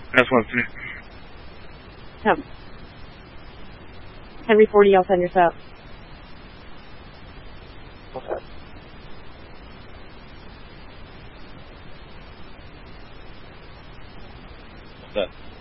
That's one thing. Come. Henry 40, I'll send your stuff. What's that? What's that?